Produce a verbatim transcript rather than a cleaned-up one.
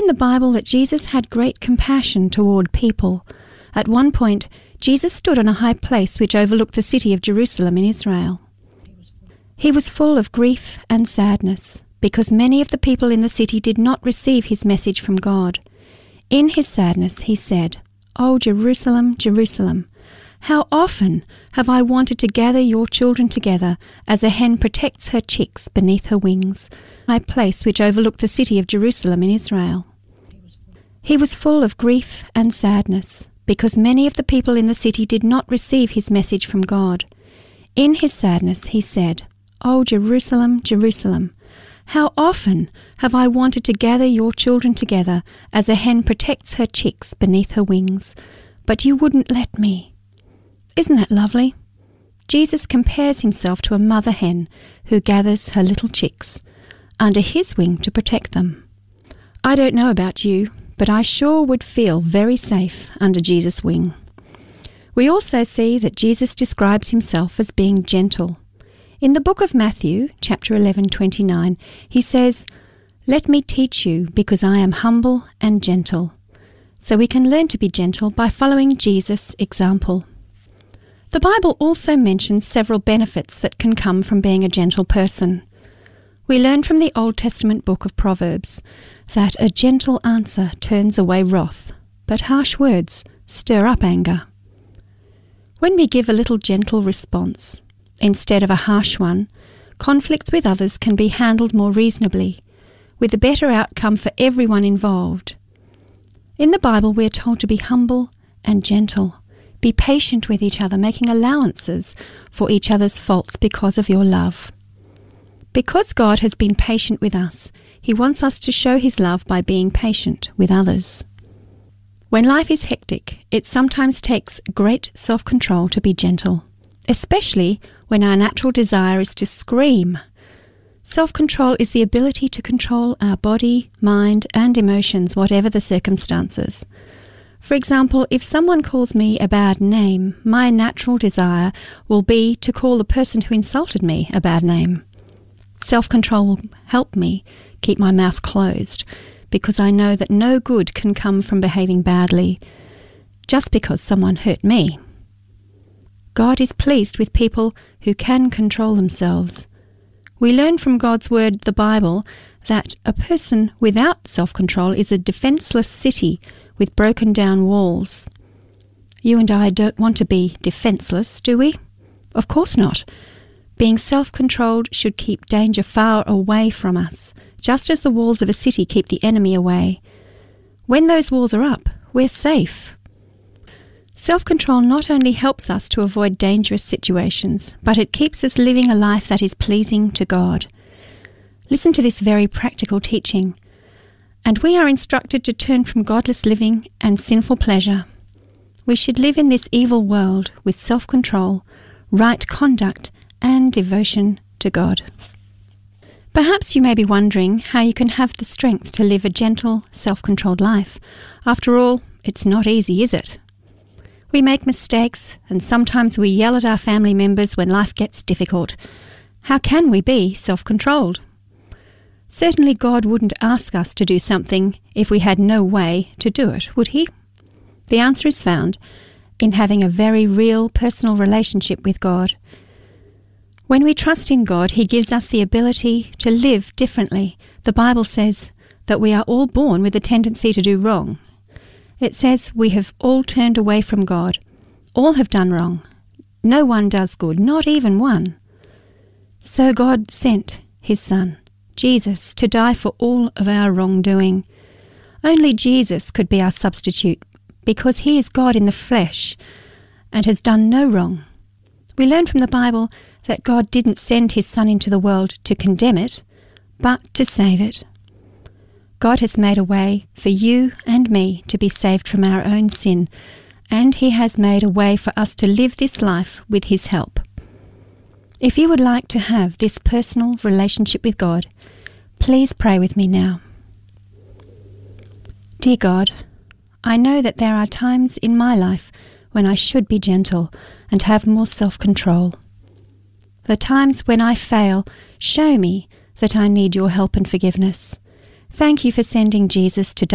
the Bible that Jesus had great compassion toward people. At one point, Jesus stood on a high place which overlooked the city of Jerusalem in Israel. He was full of grief and sadness, because many of the people in the city did not receive his message from God. In his sadness, he said, "O Jerusalem, Jerusalem, how often have I wanted to gather your children together as a hen protects her chicks beneath her wings, my place which overlooked the city of Jerusalem in Israel." He was full of grief and sadness, because many of the people in the city did not receive his message from God. In his sadness, he said, "O Jerusalem, Jerusalem, how often have I wanted to gather your children together as a hen protects her chicks beneath her wings, but you wouldn't let me." Isn't that lovely? Jesus compares himself to a mother hen who gathers her little chicks under his wing to protect them. I don't know about you, but I sure would feel very safe under Jesus' wing. We also see that Jesus describes himself as being gentle. In the book of Matthew, chapter eleven, twenty-nine, he says, "Let me teach you, because I am humble and gentle." So we can learn to be gentle by following Jesus' example. The Bible also mentions several benefits that can come from being a gentle person. We learn from the Old Testament book of Proverbs that a gentle answer turns away wrath, but harsh words stir up anger. When we give a little gentle response, instead of a harsh one, conflicts with others can be handled more reasonably, with a better outcome for everyone involved. In the Bible, we are told to be humble and gentle. Be patient with each other, making allowances for each other's faults because of your love. Because God has been patient with us, he wants us to show his love by being patient with others. When life is hectic, it sometimes takes great self-control to be gentle, especially when our natural desire is to scream. Self-control is the ability to control our body, mind, and emotions, whatever the circumstances. For example, if someone calls me a bad name, my natural desire will be to call the person who insulted me a bad name. Self-control will help me keep my mouth closed, because I know that no good can come from behaving badly just because someone hurt me. God is pleased with people who can control themselves. We learn from God's word, the Bible, that a person without self-control is a defenseless city with broken down walls. You and I don't want to be defenseless, do we? Of course not. Being self-controlled should keep danger far away from us, just as the walls of a city keep the enemy away. When those walls are up, we're safe. Self-control not only helps us to avoid dangerous situations, but it keeps us living a life that is pleasing to God. Listen to this very practical teaching. And we are instructed to turn from godless living and sinful pleasure. We should live in this evil world with self-control, right conduct, and devotion to God. Perhaps you may be wondering how you can have the strength to live a gentle, self-controlled life. After all, it's not easy, is it? We make mistakes, and sometimes we yell at our family members when life gets difficult. How can we be self-controlled? Certainly God wouldn't ask us to do something if we had no way to do it, would he? The answer is found in having a very real personal relationship with God. When we trust in God, he gives us the ability to live differently. The Bible says that we are all born with a tendency to do wrong. It says we have all turned away from God. All have done wrong. No one does good, not even one. So God sent his Son, Jesus, to die for all of our wrongdoing. Only Jesus could be our substitute, because he is God in the flesh and has done no wrong. We learn from the Bible that God didn't send his Son into the world to condemn it, but to save it. God has made a way for you and me to be saved from our own sin, and he has made a way for us to live this life with his help. If you would like to have this personal relationship with God, please pray with me now. Dear God, I know that there are times in my life when I should be gentle and have more self-control. The times when I fail, show me that I need your help and forgiveness. Thank you for sending Jesus to die